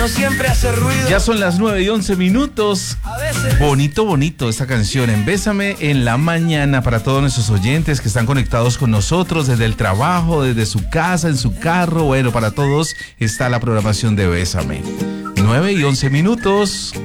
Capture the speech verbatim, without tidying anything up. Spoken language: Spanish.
no siempre hace ruido. Ya son las nueve y once minutos. A veces. Bonito, bonito esta canción en Bésame en la mañana para todos nuestros oyentes que están conectados con nosotros desde el trabajo, desde su casa, en su carro. Bueno, para todos está la programación de Bésame. nueve y once minutos.